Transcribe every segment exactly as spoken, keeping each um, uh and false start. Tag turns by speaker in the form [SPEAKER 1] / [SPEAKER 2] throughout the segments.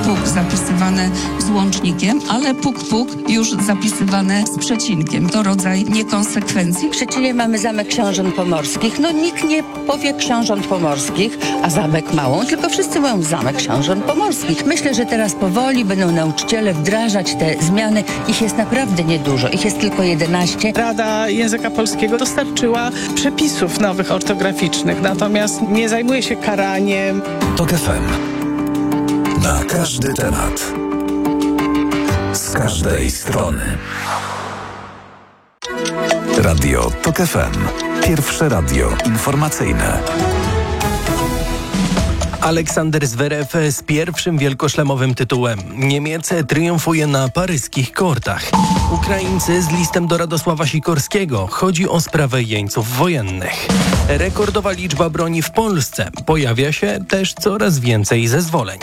[SPEAKER 1] puk zapisywane z łącznikiem, ale puk, puk już zapisywane z przecinkiem. To rodzaj niekonsekwencji.
[SPEAKER 2] W Szczecinie mamy Zamek Książąt Pomorskich. No nikt nie powie Książąt Pomorskich, a Zamek Małą, tylko wszyscy mówią Zamek Książąt Pomorskich. Myślę, że teraz powoli będą nauczyciele wdrażać te zmiany. Ich jest naprawdę niedużo. Ich jest tylko jedenaście.
[SPEAKER 3] Rada Języka Polskiego dostarczyła przepisów nowych ortograficznych, natomiast nie zajmuje się karaniem.
[SPEAKER 4] TOK F M. Na każdy temat. Z każdej strony. Radio TOK F M. Pierwsze radio informacyjne.
[SPEAKER 5] Aleksander Zverew z pierwszym wielkoszlemowym tytułem. Niemiec triumfuje na paryskich kortach. Ukraińcy z listem do Radosława Sikorskiego. Chodzi o sprawę jeńców wojennych. Rekordowa liczba broni w Polsce. Pojawia się też coraz więcej zezwoleń.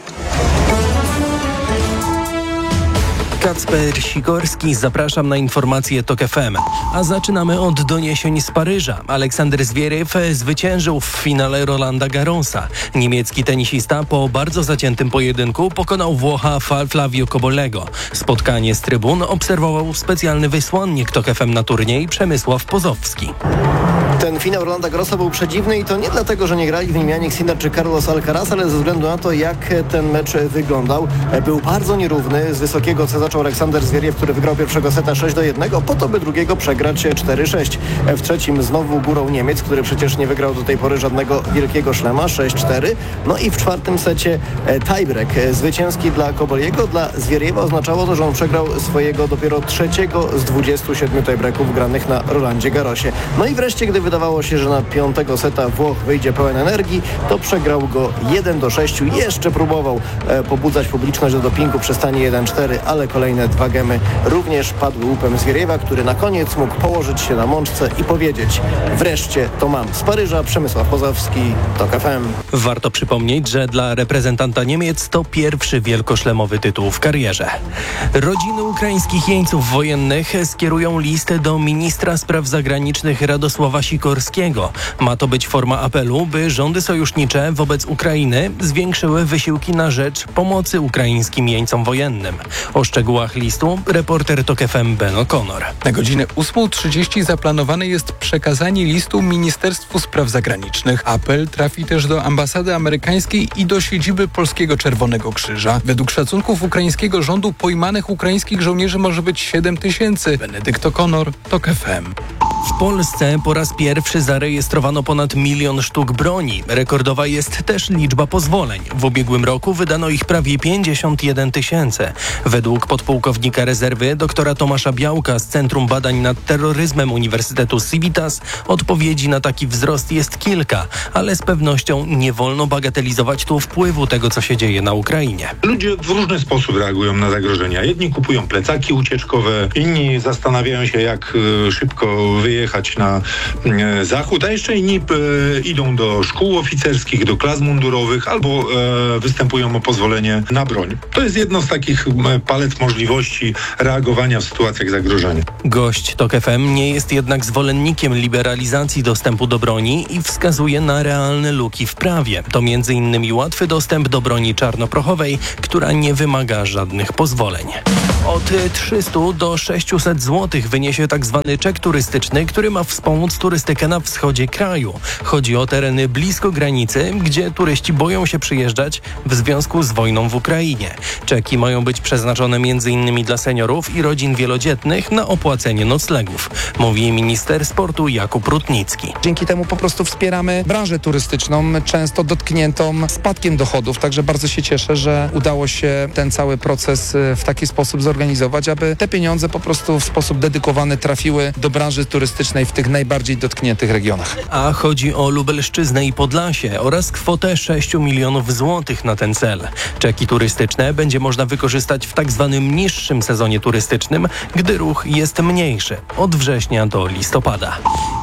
[SPEAKER 5] Kacper Sikorski, zapraszam na informacje TOK F M. A zaczynamy od doniesień z Paryża. Aleksander Zverew zwyciężył w finale Rolanda Garrosa. Niemiecki tenisista po bardzo zaciętym pojedynku pokonał Włocha Flavio Cobolego. Spotkanie z trybun obserwował specjalny wysłannik TOK F M na turniej Przemysław Pozowski.
[SPEAKER 6] Ten finał Rolanda Garrosa był przedziwny i to nie dlatego, że nie grali w nim Jannik Sinner czy Carlos Alcaraz, ale ze względu na to, jak ten mecz wyglądał. Był bardzo nierówny. Z wysokiego C zaczął Aleksander Zverew, który wygrał pierwszego seta sześć do jednego, po to by drugiego przegrać cztery sześć. W trzecim znowu górą Niemiec, który przecież nie wygrał do tej pory żadnego wielkiego szlema, sześć cztery. No i w czwartym secie tiebreak zwycięski dla Coboliego. Dla Zverewa oznaczało to, że on przegrał swojego dopiero trzeciego z dwudziestu siedmiu tiebreaków granych na Rolandzie Garrosie. No i wreszcie, gdy wydawało się, że na piątego seta Włoch wyjdzie pełen energii, to przegrał go jeden do sześciu. Jeszcze próbował e, pobudzać publiczność do dopingu przy stanie jeden cztery, ale kolejne dwa gemy również padły łupem Zverewa, który na koniec mógł położyć się na mączce i powiedzieć: wreszcie to mam. Z Paryża Przemysław Pozowski, TOK F M.
[SPEAKER 5] Warto przypomnieć, że dla reprezentanta Niemiec to pierwszy wielkoszlemowy tytuł w karierze. Rodziny ukraińskich jeńców wojennych skierują list do ministra spraw zagranicznych Radosława Sikorskiego. Ma to być forma apelu, by rządy sojusznicze wobec Ukrainy zwiększyły wysiłki na rzecz pomocy ukraińskim jeńcom wojennym. O szczegółach listu reporter TOK F M Ben O'Connor.
[SPEAKER 7] Na godzinę ósmą trzydzieści zaplanowane jest przekazanie listu Ministerstwu Spraw Zagranicznych. Apel trafi też do ambasady amerykańskiej i do siedziby Polskiego Czerwonego Krzyża. Według szacunków ukraińskiego rządu pojmanych ukraińskich żołnierzy może być siedem tysięcy. Benedykt O'Connor, TOK F M.
[SPEAKER 5] W Polsce po raz pierwszy zarejestrowano ponad milion sztuk broni. Rekordowa jest też liczba pozwoleń. W ubiegłym roku wydano ich prawie pięćdziesiąt jeden tysięcy. Według podpułkownika rezerwy doktora Tomasza Białka z Centrum Badań nad Terroryzmem Uniwersytetu Civitas odpowiedzi na taki wzrost jest kilka, ale z pewnością nie wolno bagatelizować tu wpływu tego, co się dzieje na Ukrainie.
[SPEAKER 8] Ludzie w różny sposób reagują na zagrożenia. Jedni kupują plecaki ucieczkowe, inni zastanawiają się, jak szybko wyjechać jechać na e, zachód, a jeszcze inni e, idą do szkół oficerskich, do klas mundurowych albo e, występują o pozwolenie na broń. To jest jedno z takich e, palet możliwości reagowania w sytuacjach zagrożenia.
[SPEAKER 5] Gość TOK F M nie jest jednak zwolennikiem liberalizacji dostępu do broni i wskazuje na realne luki w prawie. To między innymi łatwy dostęp do broni czarnoprochowej, która nie wymaga żadnych pozwoleń. Od trzysta do sześciuset złotych wyniesie tak zwany czek turystyczny, który ma wspomóc turystykę na wschodzie kraju. Chodzi o tereny blisko granicy, gdzie turyści boją się przyjeżdżać w związku z wojną w Ukrainie. Czeki mają być przeznaczone między innymi dla seniorów i rodzin wielodzietnych na opłacenie noclegów, mówi minister sportu Jakub Rutnicki.
[SPEAKER 9] Dzięki temu po prostu wspieramy branżę turystyczną, często dotkniętą spadkiem dochodów, także bardzo się cieszę, że udało się ten cały proces w taki sposób zorganizować, aby te pieniądze po prostu w sposób dedykowany trafiły do branży turystycznej w tych najbardziej dotkniętych regionach.
[SPEAKER 5] A chodzi o Lubelszczyznę i Podlasie oraz kwotę sześć milionów złotych na ten cel. Czeki turystyczne będzie można wykorzystać w tak zwanym niższym sezonie turystycznym, gdy ruch jest mniejszy, od września do listopada.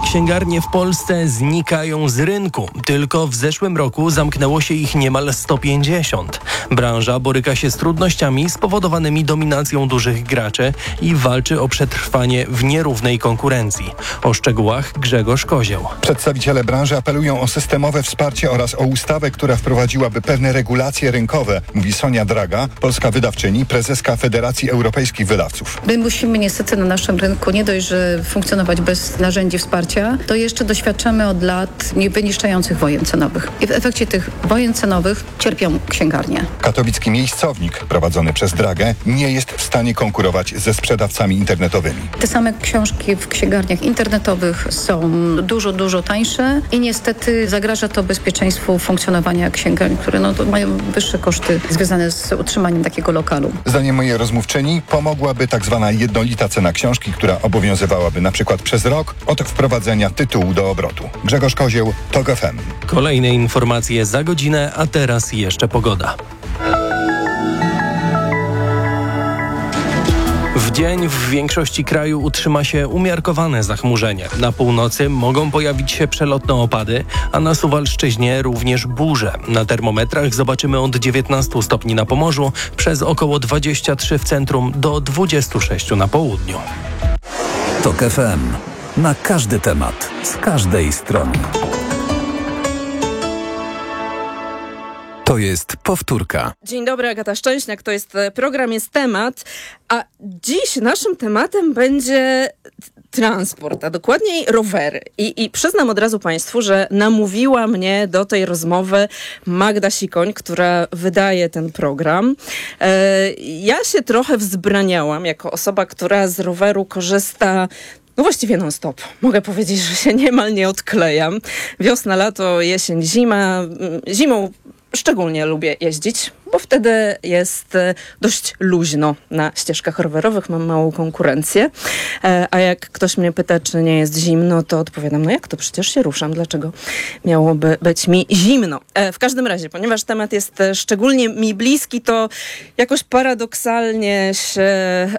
[SPEAKER 5] Księgarnie w Polsce znikają z rynku. Tylko w zeszłym roku zamknęło się ich niemal sto pięćdziesiąt. Branża boryka się z trudnościami spowodowanymi dominacją dużych graczy i walczy o przetrwanie w nierównej konkurencji. O szczegółach Grzegorz Kozieł.
[SPEAKER 10] Przedstawiciele branży apelują o systemowe wsparcie oraz o ustawę, która wprowadziłaby pewne regulacje rynkowe, mówi Sonia Draga, polska wydawczyni, prezeska Federacji Europejskich Wydawców.
[SPEAKER 11] My musimy niestety na naszym rynku nie dość, że funkcjonować bez narzędzi wsparcia, to jeszcze doświadczamy od lat wyniszczających wojen cenowych. I w efekcie tych wojen cenowych cierpią księgarnie.
[SPEAKER 10] Katowicki miejscownik prowadzony przez Dragę nie jest w stanie konkurować ze sprzedawcami internetowymi.
[SPEAKER 11] Te same książki w księgarniach internetowych są dużo, dużo tańsze i niestety zagraża to bezpieczeństwu funkcjonowania księgarni, które no, mają wyższe koszty związane z utrzymaniem takiego lokalu.
[SPEAKER 10] Zdaniem mojej rozmówczyni pomogłaby tak zwana jednolita cena książki, która obowiązywałaby na przykład przez rok od wprowadzenia tytułu do obrotu. Grzegorz Kozieł, TOK F M.
[SPEAKER 5] Kolejne informacje za godzinę, a teraz jeszcze pogoda. W dzień w większości kraju utrzyma się umiarkowane zachmurzenie. Na północy mogą pojawić się przelotne opady, a na Suwalszczyźnie również burze. Na termometrach zobaczymy od dziewiętnastu stopni na Pomorzu, przez około dwadzieścia trzy w centrum do dwudziestu sześciu na południu.
[SPEAKER 4] TOK F M. Na każdy temat, z każdej strony. To jest powtórka.
[SPEAKER 12] Dzień dobry, Agata Szczęśniak, to jest program, jest temat, a dziś naszym tematem będzie transport, a dokładniej rowery. I, i przyznam od razu Państwu, że namówiła mnie do tej rozmowy Magda Sikoń, która wydaje ten program. E, ja się trochę wzbraniałam jako osoba, która z roweru korzysta no właściwie non-stop. Mogę powiedzieć, że się niemal nie odklejam. Wiosna, lato, jesień, zima. Zimą szczególnie lubię jeździć, bo wtedy jest dość luźno na ścieżkach rowerowych, mam małą konkurencję. A jak ktoś mnie pyta, czy nie jest zimno, to odpowiadam, no jak to, przecież się ruszam, dlaczego miałoby być mi zimno? W każdym razie, ponieważ temat jest szczególnie mi bliski, to jakoś paradoksalnie się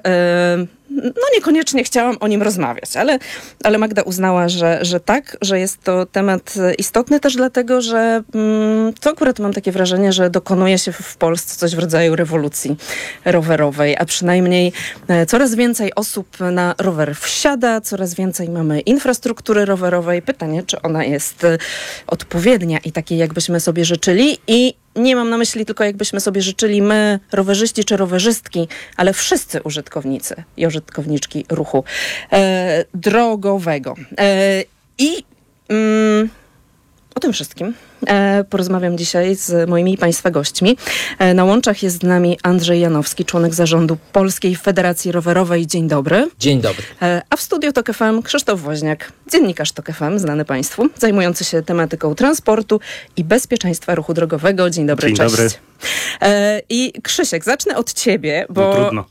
[SPEAKER 12] no niekoniecznie chciałam o nim rozmawiać, ale, ale Magda uznała, że, że tak, że jest to temat istotny też dlatego, że mm, to akurat mam takie wrażenie, że dokonuje się w Polsce coś w rodzaju rewolucji rowerowej, a przynajmniej e, coraz więcej osób na rower wsiada, coraz więcej mamy infrastruktury rowerowej. Pytanie, czy ona jest e, odpowiednia i takiej, jakbyśmy sobie życzyli. I nie mam na myśli tylko, jakbyśmy sobie życzyli my, rowerzyści czy rowerzystki, ale wszyscy użytkownicy i użytkowniczki ruchu e, drogowego. E, I mm, o tym wszystkim e, porozmawiam dzisiaj z moimi Państwa gośćmi. E, na łączach jest z nami Andrzej Janowski, członek zarządu Polskiej Federacji Rowerowej. Dzień dobry.
[SPEAKER 13] Dzień dobry.
[SPEAKER 12] E, a w studiu TOK F M Krzysztof Woźniak, dziennikarz TOK F M, znany Państwu, zajmujący się tematyką transportu i bezpieczeństwa ruchu drogowego. Dzień dobry,
[SPEAKER 14] Dzień
[SPEAKER 12] cześć.
[SPEAKER 14] dobry.
[SPEAKER 12] E, I Krzysiek, zacznę od ciebie, bo,
[SPEAKER 14] no, trudno.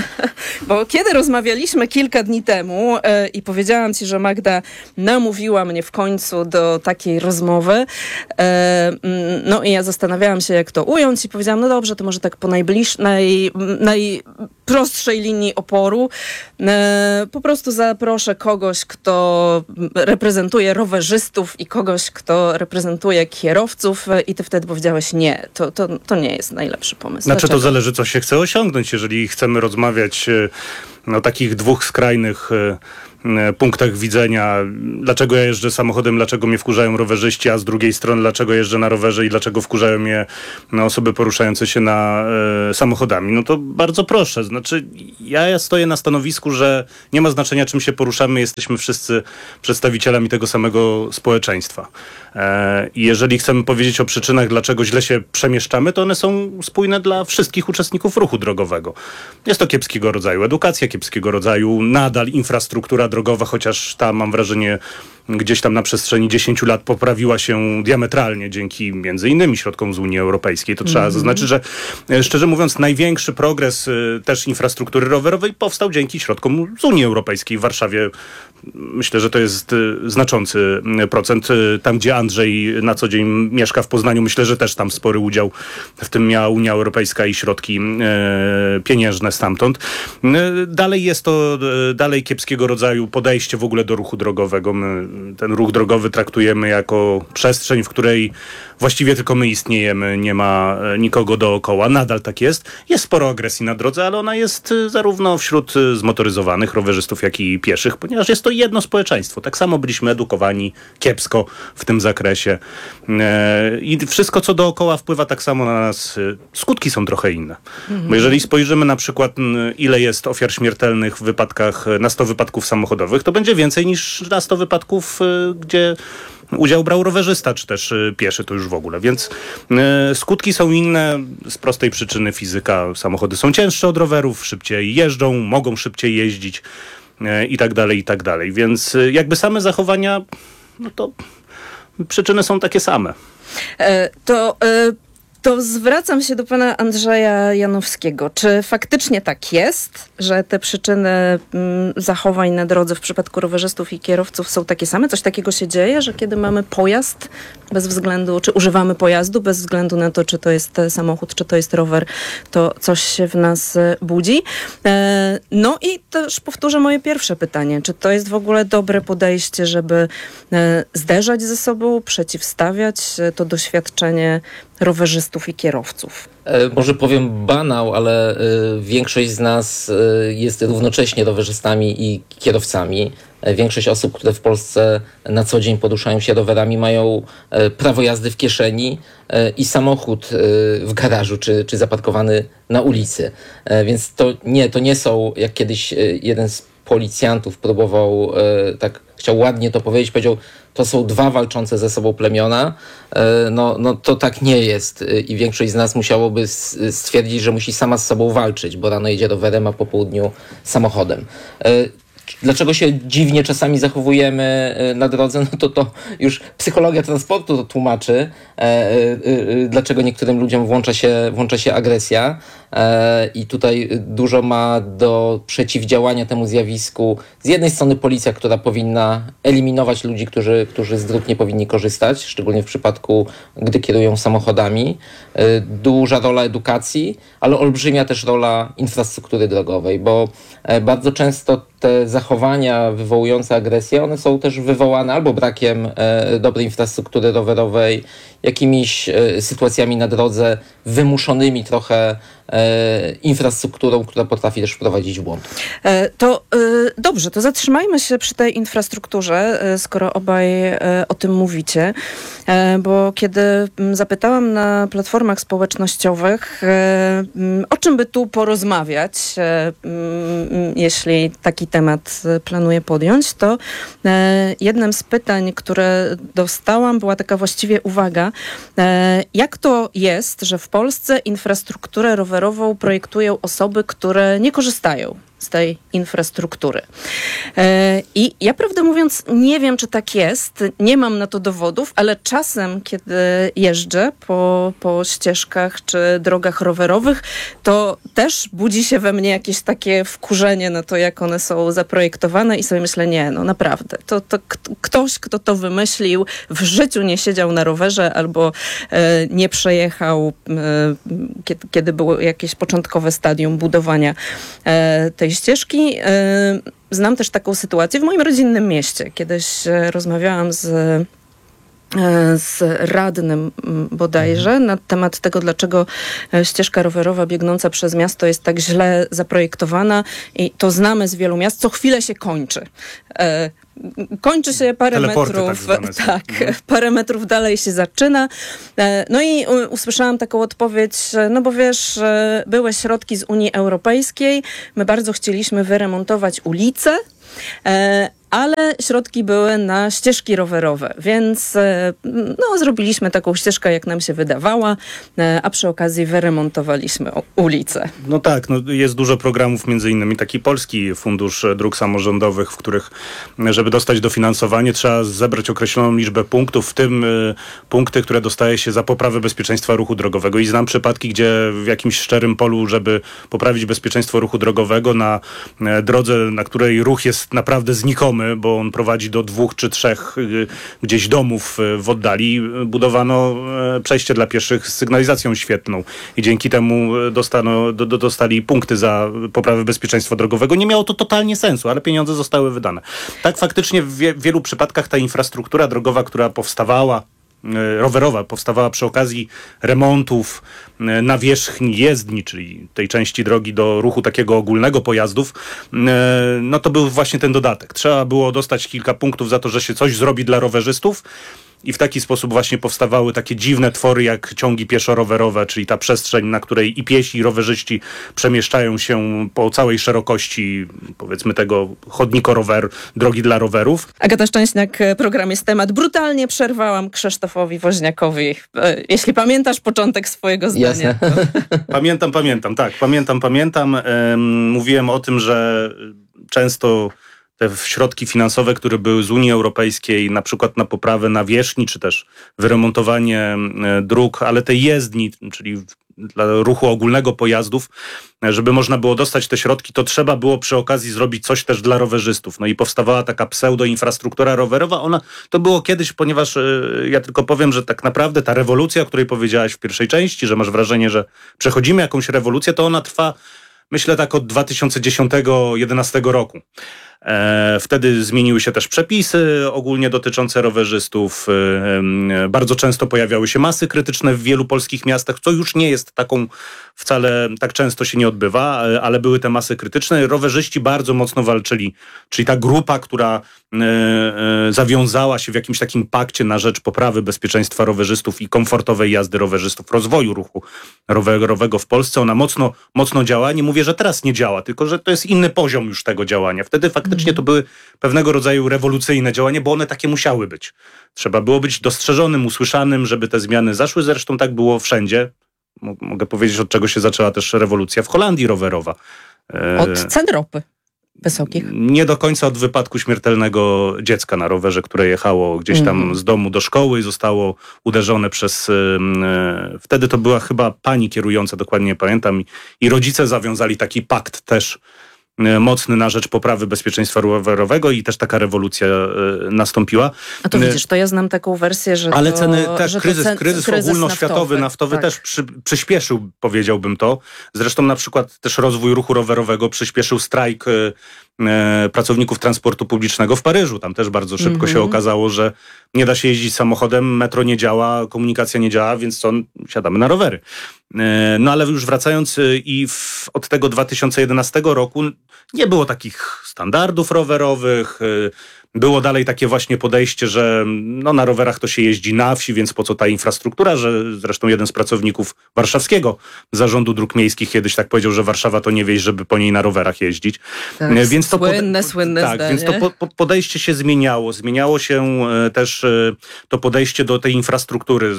[SPEAKER 12] bo kiedy rozmawialiśmy kilka dni temu e, i powiedziałam ci, że Magda namówiła mnie w końcu do takiej rozmowy, e, no i ja zastanawiałam się, jak to ująć i powiedziałam, no dobrze, to może tak po najbliż, naj, najprostszej linii oporu e, po prostu zaproszę kogoś, kto reprezentuje rowerzystów i kogoś, kto reprezentuje kierowców e, i ty wtedy powiedziałeś nie, to, to, to nie jest najlepszy pomysł.
[SPEAKER 14] Znaczy
[SPEAKER 12] Dlaczego?
[SPEAKER 14] to zależy, co się chce osiągnąć. Jeżeli chcemy rozmawiać o takich dwóch skrajnych punktach widzenia, dlaczego ja jeżdżę samochodem, dlaczego mnie wkurzają rowerzyści, a z drugiej strony dlaczego jeżdżę na rowerze i dlaczego wkurzają mnie no, osoby poruszające się na e, samochodami. No to bardzo proszę. Znaczy ja stoję na stanowisku, że nie ma znaczenia, czym się poruszamy, jesteśmy wszyscy przedstawicielami tego samego społeczeństwa. E, I jeżeli chcemy powiedzieć o przyczynach, dlaczego źle się przemieszczamy, to one są spójne dla wszystkich uczestników ruchu drogowego. Jest to kiepskiego rodzaju edukacja, kiepskiego rodzaju nadal infrastruktura drogowa, chociaż ta, mam wrażenie, gdzieś tam na przestrzeni dziesięciu lat poprawiła się diametralnie dzięki między innymi środkom z Unii Europejskiej. To trzeba mm-hmm. zaznaczyć, że szczerze mówiąc największy progres y, też infrastruktury rowerowej powstał dzięki środkom z Unii Europejskiej. W Warszawie myślę, że to jest y, znaczący procent. Y, tam, gdzie Andrzej na co dzień mieszka w Poznaniu, myślę, że też tam spory udział w tym miała Unia Europejska i środki y, pieniężne stamtąd. Y, dalej jest to y, dalej kiepskiego rodzaju zmienił podejście w ogóle do ruchu drogowego. My ten ruch drogowy traktujemy jako przestrzeń, w której właściwie tylko my istniejemy, nie ma nikogo dookoła. Nadal tak jest. Jest sporo agresji na drodze, ale ona jest zarówno wśród zmotoryzowanych rowerzystów, jak i pieszych, ponieważ jest to jedno społeczeństwo. Tak samo byliśmy edukowani kiepsko w tym zakresie. I wszystko, co dookoła, wpływa tak samo na nas. Skutki są trochę inne. Mhm. Bo jeżeli spojrzymy na przykład, ile jest ofiar śmiertelnych w wypadkach, na sto wypadków samochodowych, to będzie więcej niż na sto wypadków, gdzie udział brał rowerzysta, czy też pieszy, to już w ogóle. Więc y, skutki są inne z prostej przyczyny fizyka. Samochody są cięższe od rowerów, szybciej jeżdżą, mogą szybciej jeździć y, i tak dalej, i tak dalej. Więc y, jakby same zachowania, no to przyczyny są takie same.
[SPEAKER 12] E, to... Y- To zwracam się do pana Andrzeja Janowskiego. Czy faktycznie tak jest, że te przyczyny mm, zachowań na drodze w przypadku rowerzystów i kierowców są takie same? Coś takiego się dzieje, że kiedy mamy pojazd bez względu, czy używamy pojazdu bez względu na to, czy to jest samochód, czy to jest rower, to coś się w nas budzi? E, no i też powtórzę moje pierwsze pytanie. Czy to jest w ogóle dobre podejście, żeby e, zderzać ze sobą, przeciwstawiać to doświadczenie rowerzystów i kierowców?
[SPEAKER 13] E, może powiem banał, ale e, większość z nas e, jest równocześnie rowerzystami i kierowcami. E, większość osób, które w Polsce na co dzień poruszają się rowerami, mają e, prawo jazdy w kieszeni e, i samochód e, w garażu czy, czy zaparkowany na ulicy. E, więc to nie, to nie są, jak kiedyś e, jeden z policjantów próbował, e, tak chciał ładnie to powiedzieć, powiedział, to są dwa walczące ze sobą plemiona, no, no to tak nie jest i większość z nas musiałoby stwierdzić, że musi sama z sobą walczyć, bo rano jedzie rowerem, a po południu samochodem. Dlaczego się dziwnie czasami zachowujemy na drodze, no to to już psychologia transportu to tłumaczy, dlaczego niektórym ludziom włącza się, włącza się agresja i tutaj dużo ma do przeciwdziałania temu zjawisku z jednej strony policja, która powinna eliminować ludzi, którzy, którzy z dróg nie powinni korzystać, szczególnie w przypadku, gdy kierują samochodami. Duża rola edukacji, ale olbrzymia też rola infrastruktury drogowej, bo bardzo często te zachowania wywołujące agresję, one są też wywołane albo brakiem e, dobrej infrastruktury rowerowej, jakimiś e, sytuacjami na drodze, wymuszonymi trochę e, infrastrukturą, która potrafi też wprowadzić w błąd.
[SPEAKER 12] E, to e, dobrze, to zatrzymajmy się przy tej infrastrukturze, e, skoro obaj e, o tym mówicie, e, bo kiedy m, zapytałam na platformach społecznościowych, e, m, o czym by tu porozmawiać, e, m, jeśli taki temat planuję podjąć, to e, jednym z pytań, które dostałam, była taka właściwie uwaga, e, jak to jest, że w Polsce infrastrukturę rowerową projektują osoby, które nie korzystają z tej infrastruktury. E, I ja prawdę mówiąc nie wiem, czy tak jest, nie mam na to dowodów, ale czasem, kiedy jeżdżę po, po ścieżkach czy drogach rowerowych, to też budzi się we mnie jakieś takie wkurzenie na to, jak one są zaprojektowane i sobie myślę, nie, no naprawdę, to, to k- ktoś, kto to wymyślił, w życiu nie siedział na rowerze albo e, nie przejechał, e, kiedy, kiedy było jakieś początkowe stadium budowania e, tej ścieżki. Znam też taką sytuację w moim rodzinnym mieście. Kiedyś rozmawiałam z z radnym bodajże na temat tego, dlaczego ścieżka rowerowa biegnąca przez miasto jest tak źle zaprojektowana i to znamy z wielu miast, co chwilę się kończy. Kończy się parę
[SPEAKER 14] Teleporty
[SPEAKER 12] metrów,
[SPEAKER 14] tak,
[SPEAKER 12] tak, parę metrów dalej się zaczyna. No i usłyszałam taką odpowiedź, no bo wiesz, były środki z Unii Europejskiej, my bardzo chcieliśmy wyremontować ulice, ale środki były na ścieżki rowerowe, więc no, zrobiliśmy taką ścieżkę, jak nam się wydawała, a przy okazji wyremontowaliśmy ulicę.
[SPEAKER 14] No tak, no jest dużo programów, między innymi taki Polski Fundusz Dróg Samorządowych, w których, żeby dostać dofinansowanie, trzeba zebrać określoną liczbę punktów, w tym y, punkty, które dostaje się za poprawę bezpieczeństwa ruchu drogowego. I znam przypadki, gdzie w jakimś szczerym polu, żeby poprawić bezpieczeństwo ruchu drogowego na e, drodze, na której ruch jest naprawdę znikomy, nieruchomy, bo on prowadzi do dwóch czy trzech y, gdzieś domów y, w oddali, budowano y, przejście dla pieszych z sygnalizacją świetlną i dzięki temu y, dostano, do, do, dostali punkty za poprawę bezpieczeństwa drogowego. Nie miało to totalnie sensu, ale pieniądze zostały wydane. Tak faktycznie w, wie, w wielu przypadkach ta infrastruktura drogowa, która powstawała, rowerowa, powstawała przy okazji remontów nawierzchni jezdni, czyli tej części drogi do ruchu takiego ogólnego pojazdów, no to był właśnie ten dodatek. Trzeba było dostać kilka punktów za to, że się coś zrobi dla rowerzystów. I w taki sposób właśnie powstawały takie dziwne twory jak ciągi pieszo-rowerowe, czyli ta przestrzeń, na której i piesi, i rowerzyści przemieszczają się po całej szerokości, powiedzmy, tego chodniko-rower, drogi dla rowerów.
[SPEAKER 12] Agata Szczęśniak, program jest temat. Brutalnie przerwałam Krzysztofowi Woźniakowi. Jeśli pamiętasz początek swojego zdania.
[SPEAKER 13] Jasne.
[SPEAKER 14] Pamiętam, pamiętam, tak. Pamiętam, pamiętam. Um, mówiłem o tym, że często te środki finansowe, które były z Unii Europejskiej, na przykład na poprawę nawierzchni, czy też wyremontowanie dróg, ale tej jezdni, czyli dla ruchu ogólnego pojazdów, żeby można było dostać te środki, to trzeba było przy okazji zrobić coś też dla rowerzystów. No i powstawała taka pseudo-infrastruktura rowerowa. Ona to było kiedyś, ponieważ yy, ja tylko powiem, że tak naprawdę ta rewolucja, o której powiedziałaś w pierwszej części, że masz wrażenie, że przechodzimy jakąś rewolucję, to ona trwa, myślę, tak od dwa tysiące dziesiątego do dwa tysiące jedenastego roku. E, wtedy zmieniły się też przepisy ogólnie dotyczące rowerzystów. E, e, bardzo często pojawiały się masy krytyczne w wielu polskich miastach, co już nie jest taką, wcale tak często się nie odbywa, ale były te masy krytyczne. Rowerzyści bardzo mocno walczyli, czyli ta grupa, która e, e, zawiązała się w jakimś takim pakcie na rzecz poprawy bezpieczeństwa rowerzystów i komfortowej jazdy rowerzystów, rozwoju ruchu rowerowego w Polsce. Ona mocno, mocno działa. Nie mówię, że teraz nie działa, tylko że to jest inny poziom już tego działania. Wtedy faktycznie to były pewnego rodzaju rewolucyjne działania, bo one takie musiały być. Trzeba było być dostrzeżonym, usłyszanym, żeby te zmiany zaszły. Zresztą tak było wszędzie. Mogę powiedzieć, od czego się zaczęła też rewolucja w Holandii rowerowa.
[SPEAKER 12] Od cen ropy wysokich.
[SPEAKER 14] Nie do końca od wypadku śmiertelnego dziecka na rowerze, które jechało gdzieś tam mm. z domu do szkoły i zostało uderzone przez... Yy, wtedy to była chyba pani kierująca, dokładnie nie pamiętam. I, i rodzice zawiązali taki pakt też mocny na rzecz poprawy bezpieczeństwa rowerowego i też taka rewolucja y, nastąpiła.
[SPEAKER 12] A to widzisz, to ja znam taką wersję, że
[SPEAKER 14] Ale
[SPEAKER 12] to,
[SPEAKER 14] ceny też,
[SPEAKER 12] że
[SPEAKER 14] kryzys,
[SPEAKER 12] cen,
[SPEAKER 14] kryzys,
[SPEAKER 12] kryzys
[SPEAKER 14] ogólnoświatowy, naftowy, naftowy tak. też przy, przyspieszył, powiedziałbym to. Zresztą na przykład też rozwój ruchu rowerowego przyspieszył strajk y, y, pracowników transportu publicznego w Paryżu. Tam też bardzo szybko mm-hmm. się okazało, że nie da się jeździć samochodem, metro nie działa, komunikacja nie działa, więc co, siadamy na rowery. Y, no ale już wracając y, i w, od tego dwa tysiące jedenastego roku nie było takich standardów rowerowych. Było dalej takie właśnie podejście, że no, na rowerach to się jeździ na wsi, więc po co ta infrastruktura, że zresztą jeden z pracowników warszawskiego Zarządu Dróg Miejskich kiedyś tak powiedział, że Warszawa to nie wieś, żeby po niej na rowerach jeździć.
[SPEAKER 12] Tak,
[SPEAKER 14] więc to
[SPEAKER 12] słynne, pode- słynne
[SPEAKER 14] tak,
[SPEAKER 12] zdanie.
[SPEAKER 14] Więc to po, po podejście się zmieniało. Zmieniało się też to podejście do tej infrastruktury.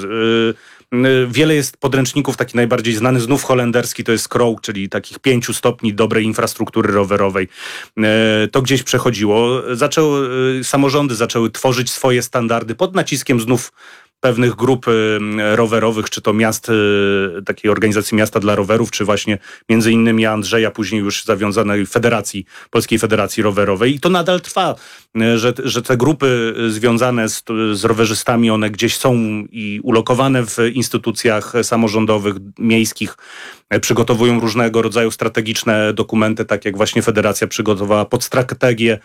[SPEAKER 14] Wiele jest podręczników, taki najbardziej znany, znów holenderski, to jest Krok, czyli takich pięciu stopni dobrej infrastruktury rowerowej. To gdzieś przechodziło. Zaczęły, samorządy zaczęły tworzyć swoje standardy pod naciskiem znów pewnych grup rowerowych, czy to miast, takiej organizacji Miasta dla Rowerów, czy właśnie między innymi Andrzeja, później już zawiązanej Federacji, Polskiej Federacji Rowerowej. I to nadal trwa, że, że te grupy związane z, z rowerzystami, one gdzieś są i ulokowane w instytucjach samorządowych, miejskich, przygotowują różnego rodzaju strategiczne dokumenty, tak jak właśnie Federacja przygotowała pod strategię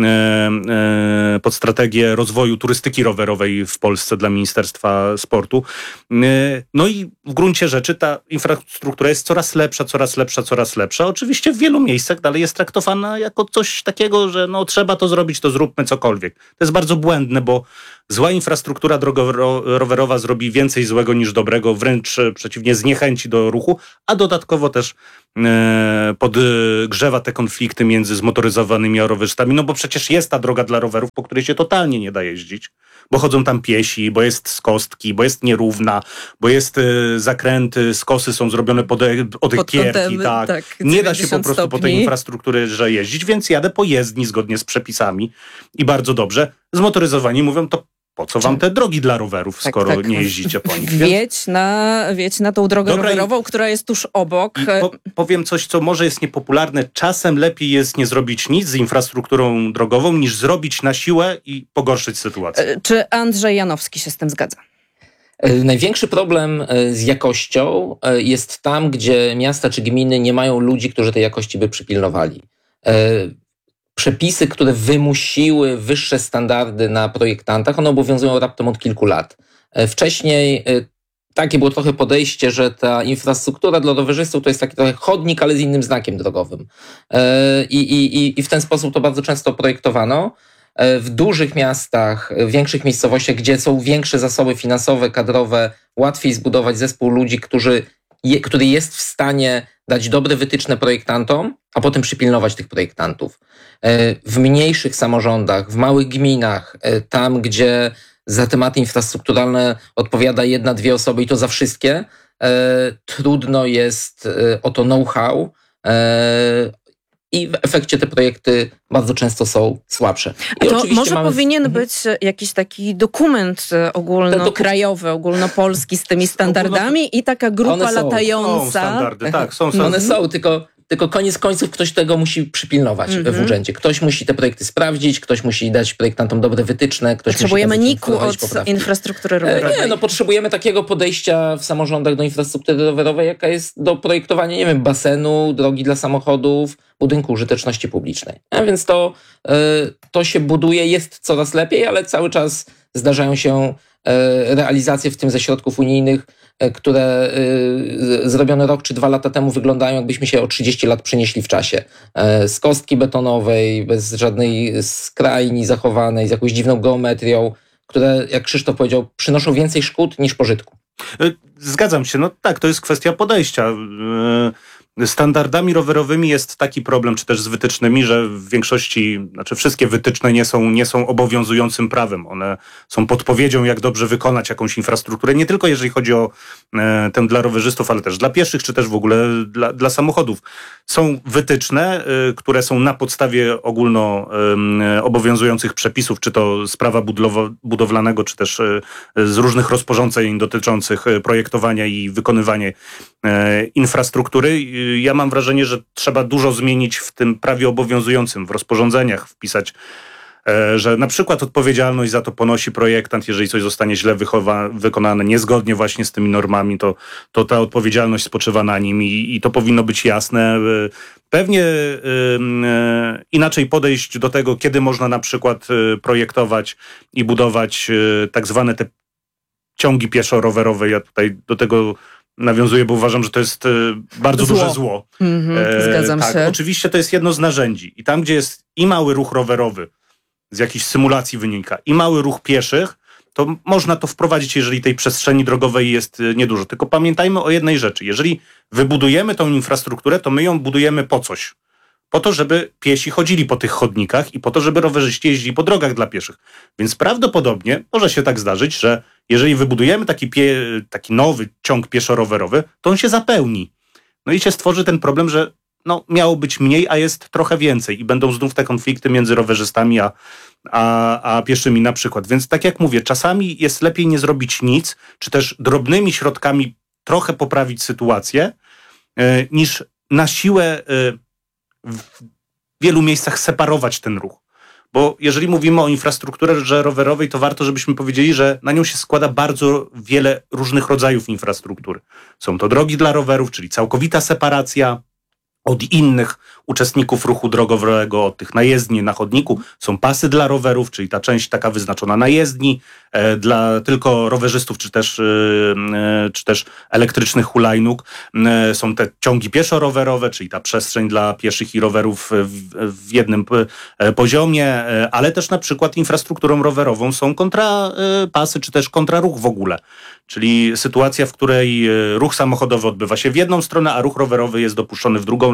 [SPEAKER 14] pod strategię rozwoju turystyki rowerowej w Polsce dla Ministerstwa Sportu. No i w gruncie rzeczy ta infrastruktura jest coraz lepsza, coraz lepsza, coraz lepsza. Oczywiście w wielu miejscach dalej jest traktowana jako coś takiego, że no trzeba to zrobić, to zróbmy cokolwiek. To jest bardzo błędne, bo zła infrastruktura drogowo-rowerowa zrobi więcej złego niż dobrego, wręcz przeciwnie, zniechęci do ruchu, a dodatkowo też e, podgrzewa te konflikty między zmotoryzowanymi a rowerzystami, no bo przecież jest ta droga dla rowerów, po której się totalnie nie da jeździć, bo chodzą tam piesi, bo jest z kostki, bo jest nierówna, bo jest e, zakręty, skosy są zrobione pod, od
[SPEAKER 12] pod
[SPEAKER 14] pierki, tak. tak. Nie da się po prostu
[SPEAKER 12] stopni.
[SPEAKER 14] po tej infrastrukturze jeździć, więc jadę po jezdni zgodnie z przepisami i bardzo dobrze. Zmotoryzowani mówią, to po co wam te drogi dla rowerów,
[SPEAKER 12] Tak,
[SPEAKER 14] skoro
[SPEAKER 12] tak.
[SPEAKER 14] nie jeździcie po nich?
[SPEAKER 12] Wieć na, wieć na tą drogę
[SPEAKER 14] Dobra, i-
[SPEAKER 12] rowerową, która jest tuż obok.
[SPEAKER 14] I po, powiem coś, co może jest niepopularne. Czasem lepiej jest nie zrobić nic z infrastrukturą drogową, niż zrobić na siłę i pogorszyć sytuację.
[SPEAKER 12] E, Czy Andrzej Janowski się z tym zgadza?
[SPEAKER 13] E, Największy problem e, z jakością e, jest tam, gdzie miasta czy gminy nie mają ludzi, którzy tej jakości by przypilnowali. E, Przepisy, które wymusiły wyższe standardy na projektantach, one obowiązują raptem od kilku lat. E, Wcześniej e, takie było trochę podejście, że ta infrastruktura dla rowerzystów to jest taki trochę chodnik, ale z innym znakiem drogowym. E, I, i, i w ten sposób to bardzo często projektowano. E, W dużych miastach, w większych miejscowościach, gdzie są większe zasoby finansowe, kadrowe, łatwiej zbudować zespół ludzi, którzy, je, który jest w stanie dać dobre wytyczne projektantom, a potem przypilnować tych projektantów. E, W mniejszych samorządach, w małych gminach, e, tam gdzie za tematy infrastrukturalne odpowiada jedna, dwie osoby i to za wszystkie, e, trudno jest e, o to know-how e, i w efekcie te projekty bardzo często są słabsze. I
[SPEAKER 12] To
[SPEAKER 13] oczywiście
[SPEAKER 12] może
[SPEAKER 13] mamy-
[SPEAKER 12] powinien być jakiś taki dokument e, ogólnokrajowy, ogólnopolski z tymi standardami i taka grupa
[SPEAKER 13] One są.
[SPEAKER 12] latająca.
[SPEAKER 14] Są standardy, tak, są
[SPEAKER 13] One
[SPEAKER 14] standardy.
[SPEAKER 13] są, tylko, tylko koniec końców ktoś tego musi przypilnować
[SPEAKER 12] Mhm.
[SPEAKER 13] w urzędzie. Ktoś musi te projekty sprawdzić, ktoś musi dać projektantom dobre wytyczne, ktoś
[SPEAKER 12] Potrzebujemy
[SPEAKER 13] musi
[SPEAKER 12] niku
[SPEAKER 13] wprowadzić
[SPEAKER 12] od
[SPEAKER 13] poprawki.
[SPEAKER 12] infrastruktury
[SPEAKER 13] E,
[SPEAKER 12] rowerowej.
[SPEAKER 13] Nie, no potrzebujemy takiego podejścia w samorządach do infrastruktury rowerowej, jaka jest do projektowania, nie wiem, basenu, drogi dla samochodów, budynku użyteczności publicznej. A więc to, e, to się buduje, jest coraz lepiej, ale cały czas zdarzają się e, realizacje, w tym ze środków unijnych, e, które e, z- zrobione rok czy dwa lata temu wyglądają, jakbyśmy się o trzydzieści lat przenieśli w czasie. E, Z kostki betonowej, bez żadnej skrajni zachowanej, z jakąś dziwną geometrią, które, jak Krzysztof powiedział, przynoszą więcej szkód niż pożytku.
[SPEAKER 14] Y, Zgadzam się, no tak, to jest kwestia podejścia. Y, Standardami rowerowymi jest taki problem, czy też z wytycznymi, że w większości, znaczy wszystkie wytyczne nie są, nie są obowiązującym prawem. One są podpowiedzią, jak dobrze wykonać jakąś infrastrukturę, nie tylko jeżeli chodzi o e, tę dla rowerzystów, ale też dla pieszych, czy też w ogóle dla, dla samochodów. Są wytyczne, y, które są na podstawie ogólno y, obowiązujących przepisów, czy to z prawa budlowo- budowlanego, czy też y, z różnych rozporządzeń dotyczących y, projektowania i wykonywania e, infrastruktury. Y, Ja mam wrażenie, że trzeba dużo zmienić w tym prawie obowiązującym, w rozporządzeniach wpisać, e, że na przykład odpowiedzialność za to ponosi projektant, jeżeli coś zostanie źle wychowa- wykonane niezgodnie właśnie z tymi normami, to, to ta odpowiedzialność spoczywa na nim i, i to powinno być jasne. E, Pewnie e, e, inaczej podejść do tego, kiedy można na przykład e, projektować i budować e, tak zwane te ciągi pieszo-rowerowe. Ja tutaj do tego nawiązuję, bo uważam, że to jest e, bardzo
[SPEAKER 12] Zło.
[SPEAKER 14] duże zło.
[SPEAKER 12] Mhm, zgadzam
[SPEAKER 14] tak,
[SPEAKER 12] się.
[SPEAKER 14] Oczywiście to jest jedno z narzędzi. I tam, gdzie jest i mały ruch rowerowy, z jakichś symulacji wynika, i mały ruch pieszych, to można to wprowadzić, jeżeli tej przestrzeni drogowej jest y, niedużo. Tylko pamiętajmy o jednej rzeczy. Jeżeli wybudujemy tą infrastrukturę, to my ją budujemy po coś. Po to, żeby piesi chodzili po tych chodnikach i po to, żeby rowerzyści jeździli po drogach dla pieszych. Więc prawdopodobnie może się tak zdarzyć, że jeżeli wybudujemy taki, pie, taki nowy ciąg pieszo-rowerowy, to on się zapełni. No i się stworzy ten problem, że no, miało być mniej, a jest trochę więcej i będą znów te konflikty między rowerzystami a, a, a pieszymi na przykład. Więc tak jak mówię, czasami jest lepiej nie zrobić nic, czy też drobnymi środkami trochę poprawić sytuację, e, niż na siłę e, w wielu miejscach separować ten ruch. Bo jeżeli mówimy o infrastrukturze rowerowej, to warto, żebyśmy powiedzieli, że na nią się składa bardzo wiele różnych rodzajów infrastruktury. Są to drogi dla rowerów, czyli całkowita separacja od innych uczestników ruchu drogowego, od tych na jezdni, na chodniku. Są pasy dla rowerów, czyli ta część taka wyznaczona na jezdni, e, dla tylko rowerzystów, czy też, e, czy też elektrycznych hulajnóg. E, są te ciągi pieszo-rowerowe, czyli ta przestrzeń dla pieszych i rowerów w, w jednym e, poziomie, e, ale też na przykład infrastrukturą rowerową są kontrapasy, czy też kontraruch w ogóle. Czyli sytuacja, w której ruch samochodowy odbywa się w jedną stronę, a ruch rowerowy jest dopuszczony w drugą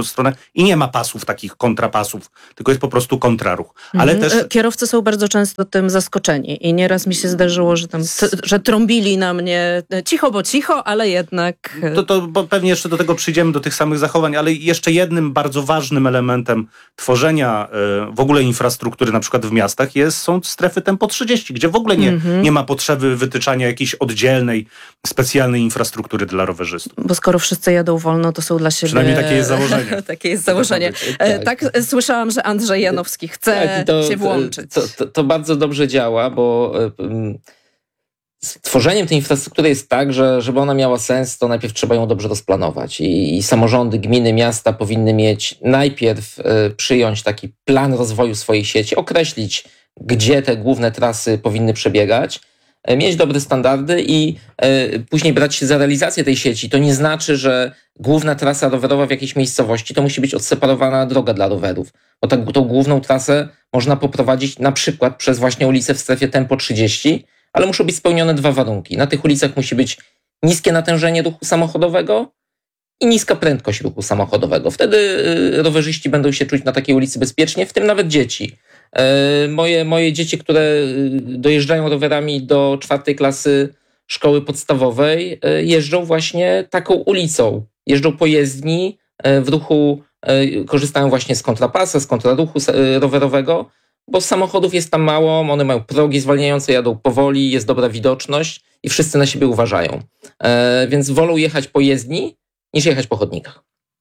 [SPEAKER 14] stronę i nie ma pasów, takich kontrapasów, tylko jest po prostu kontraruch. Ale
[SPEAKER 12] Mhm.
[SPEAKER 14] też...
[SPEAKER 12] Kierowcy są bardzo często tym zaskoczeni i nieraz mi się zdarzyło, że tam, t- że trąbili na mnie cicho, bo cicho, ale jednak...
[SPEAKER 14] To, to bo pewnie jeszcze do tego przyjdziemy, do tych samych zachowań, ale jeszcze jednym bardzo ważnym elementem tworzenia y, w ogóle infrastruktury, na przykład w miastach, jest, są strefy tempo trzydzieści, gdzie w ogóle nie,
[SPEAKER 12] Mhm.
[SPEAKER 14] nie ma potrzeby wytyczania jakiejś oddzielnej, specjalnej infrastruktury dla rowerzystów.
[SPEAKER 12] Bo skoro wszyscy jadą wolno, to są dla siebie...
[SPEAKER 14] Przynajmniej takie jest założenie.
[SPEAKER 12] takie jest założenie. E, tak, e, słyszałam, że Andrzej Janowski chce
[SPEAKER 13] Tak, i to,
[SPEAKER 12] się włączyć.
[SPEAKER 13] To, to, to bardzo dobrze działa, bo um, z tworzeniem tej infrastruktury jest tak, że żeby ona miała sens, to najpierw trzeba ją dobrze rozplanować. I, i samorządy, gminy, miasta powinny mieć najpierw y, przyjąć taki plan rozwoju swojej sieci, określić, gdzie te główne trasy powinny przebiegać, y, mieć dobre standardy i y, później brać się za realizację tej sieci. To nie znaczy, że główna trasa rowerowa w jakiejś miejscowości to musi być odseparowana droga dla rowerów. Bo ta, tą główną trasę można poprowadzić na przykład przez właśnie ulicę w strefie tempo trzydzieści, ale muszą być spełnione dwa warunki. Na tych ulicach musi być niskie natężenie ruchu samochodowego i niska prędkość ruchu samochodowego. Wtedy y, rowerzyści będą się czuć na takiej ulicy bezpiecznie, w tym nawet dzieci. Y, moje, moje dzieci, które y, dojeżdżają rowerami do czwartej klasy szkoły podstawowej, y, jeżdżą właśnie taką ulicą. Jeżdżą po jezdni y, w ruchu, y, korzystają właśnie z kontrapasa, z kontraruchu y, rowerowego, bo samochodów jest tam mało, one mają progi zwalniające, jadą powoli, jest dobra widoczność i wszyscy na siebie uważają. E, więc wolą jechać po jezdni, niż jechać po chodnikach.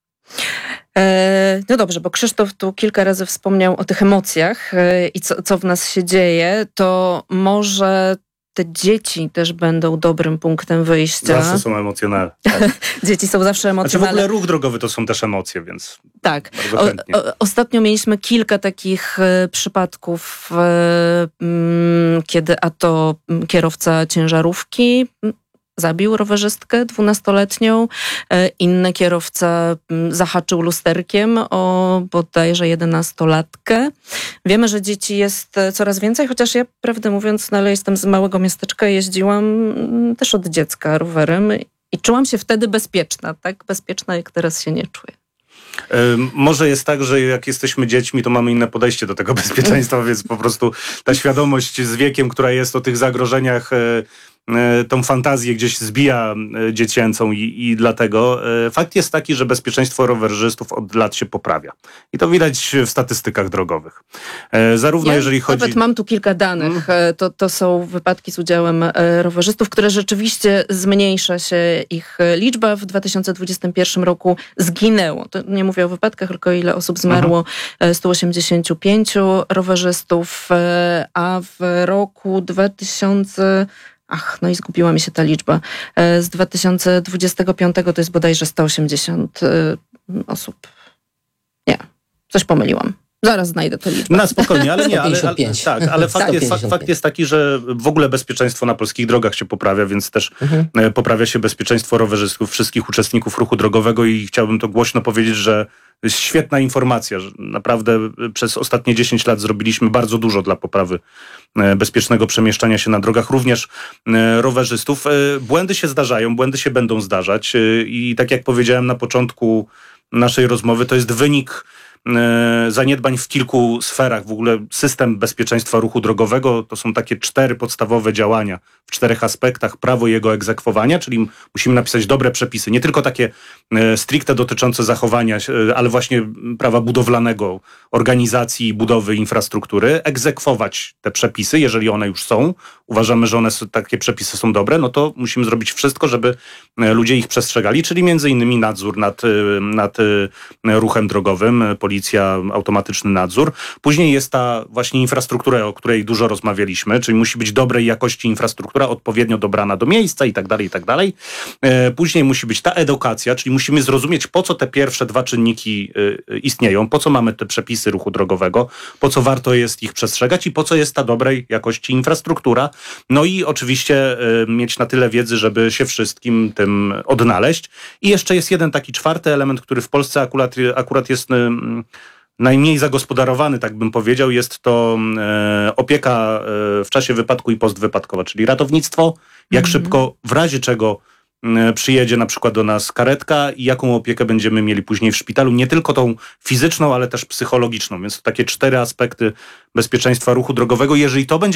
[SPEAKER 12] E, no dobrze, bo Krzysztof tu kilka razy wspomniał o tych emocjach e, i co, co w nas się dzieje, to może te dzieci też będą dobrym punktem wyjścia.
[SPEAKER 14] Zawsze są emocjonalne. Tak.
[SPEAKER 12] Dzieci są zawsze
[SPEAKER 14] Znaczy w
[SPEAKER 12] emocjonalne.
[SPEAKER 14] ogóle ruch drogowy to są też emocje, więc
[SPEAKER 12] Tak.
[SPEAKER 14] bardzo
[SPEAKER 12] O,
[SPEAKER 14] chętnie.
[SPEAKER 12] o, ostatnio mieliśmy kilka takich e, przypadków, e, m, kiedy a to m, kierowca ciężarówki m, zabił rowerzystkę dwunastoletnią, e, inny kierowca m, zahaczył lusterkiem o bodajże jedenastolatkę. Wiemy, że dzieci jest e, coraz więcej, chociaż ja, prawdę mówiąc, no, ale jestem z małego miasteczka, jeździłam m, też od dziecka rowerem i czułam się wtedy bezpieczna, tak bezpieczna, jak teraz się nie czuję.
[SPEAKER 14] Ym, Może jest tak, że jak jesteśmy dziećmi, to mamy inne podejście do tego bezpieczeństwa, więc po prostu ta świadomość z wiekiem, która jest o tych zagrożeniach, e, e, tą fantazję gdzieś zbija e, dziecięcą i, i dlatego e, fakt jest taki, że bezpieczeństwo rowerzystów od lat się poprawia. I to widać w statystykach drogowych. E, zarówno
[SPEAKER 12] Ja
[SPEAKER 14] jeżeli chodzi...
[SPEAKER 12] Nawet mam tu kilka danych. E, To, to są wypadki z udziałem e, rowerzystów, które rzeczywiście zmniejsza się ich e, liczba. W dwa tysiące dwudziestym pierwszym roku zginęło. To nie mówię o wypadkach, tylko ile osób zmarło. E, sto osiemdziesiąt pięć rowerzystów, e, a w roku dwa tysiące... Ach, no i zgubiła mi się ta liczba. E, Z dwa tysiące dwudziestego piątego to jest bodajże sto osiemdziesiąt e, osób. Nie, coś pomyliłam. Zaraz znajdę tę liczbę.
[SPEAKER 14] Na spokojnie, ale nie, ale, ale,
[SPEAKER 13] sto pięćdziesiąt pięć.
[SPEAKER 14] tak, ale fakt, jest, fakt,
[SPEAKER 13] sto pięćdziesiąt pięć.
[SPEAKER 14] fakt jest taki, że w ogóle bezpieczeństwo na polskich drogach się poprawia, więc też
[SPEAKER 13] Mhm.
[SPEAKER 14] e, poprawia się bezpieczeństwo rowerzystów, wszystkich uczestników ruchu drogowego i chciałbym to głośno powiedzieć, że jest świetna informacja, że naprawdę przez ostatnie dziesięć lat zrobiliśmy bardzo dużo dla poprawy e, bezpiecznego przemieszczania się na drogach, również e, rowerzystów. E, Błędy się zdarzają, błędy się będą zdarzać e, i tak jak powiedziałem na początku naszej rozmowy, to jest wynik e, zaniedbań w kilku sferach. W ogóle system bezpieczeństwa ruchu drogowego to są takie cztery podstawowe działania w czterech aspektach. Prawo i jego egzekwowania, czyli musimy napisać dobre przepisy, nie tylko takie e, stricte dotyczące zachowania, e, ale właśnie prawa budowlanego, organizacji i budowy infrastruktury, egzekwować te przepisy, jeżeli one już są. Uważamy, że one są, takie przepisy są dobre, no to musimy zrobić wszystko, żeby e, ludzie ich przestrzegali, czyli między innymi nadzór nad, e, nad e, ruchem drogowym, e, policja, automatyczny nadzór. Później jest ta właśnie infrastruktura, o której dużo rozmawialiśmy, czyli musi być dobrej jakości infrastruktura, odpowiednio dobrana do miejsca i tak dalej, i tak dalej. E, Później musi być ta edukacja, czyli musimy zrozumieć, po co te pierwsze dwa czynniki e, istnieją, po co mamy te przepisy ruchu drogowego, po co warto jest ich przestrzegać i po co jest ta dobrej jakości infrastruktura. No i oczywiście e, mieć na tyle wiedzy, żeby się wszystkim tym odnaleźć. I jeszcze jest jeden taki czwarty element, który w Polsce akurat, akurat jest e, najmniej zagospodarowany, tak bym powiedział, jest to e, opieka e, w czasie wypadku i postwypadkowa, czyli ratownictwo, jak
[SPEAKER 12] Mhm.
[SPEAKER 14] szybko, w razie czego przyjedzie na przykład do nas karetka i jaką opiekę będziemy mieli później w szpitalu, nie tylko tą fizyczną, ale też psychologiczną. Więc to takie cztery aspekty bezpieczeństwa ruchu drogowego. Jeżeli to będzie